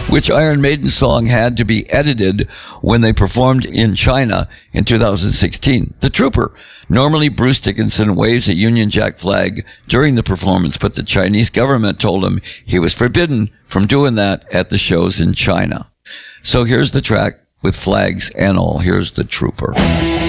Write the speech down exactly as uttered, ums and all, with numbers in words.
Which Iron Maiden song had to be edited when they performed in China in two thousand sixteen? The Trooper. Normally, Bruce Dickinson waves a Union Jack flag during the performance, but the Chinese government told him he was forbidden from doing that at the shows in China. So here's the track with flags and all. Here's The Trooper.